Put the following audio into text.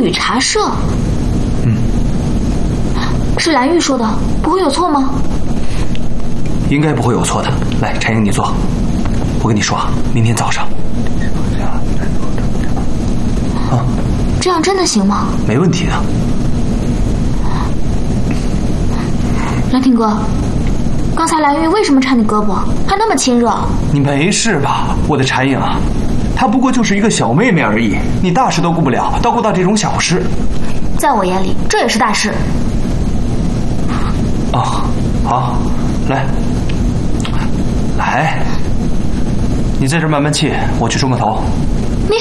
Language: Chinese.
雨茶社。是蓝玉说的，不会有错吗？ 应该不会有错的。来，陈英，你坐。我跟你说，明天早上。啊， 这样真的行吗？ 没问题的。 蓝挺哥，刚才蓝玉为什么缠你胳膊，还那么亲热？ 你没事吧，我的禅影？她不过就是一个小妹妹而已，你大事都顾不了，倒顾到这种小事。 在我眼里，这也是大事。 啊，好，来，你在这慢慢沏，我去梳个头。